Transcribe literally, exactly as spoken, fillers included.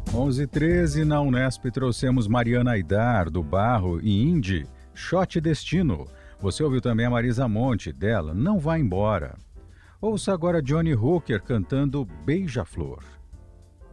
onze e treze, na Unesp trouxemos Mariana Aidar, do Barro e Indy, Shot Destino. Você ouviu também a Marisa Monte, dela Não Vá Embora. Ouça agora Johnny Hooker cantando Beija-Flor.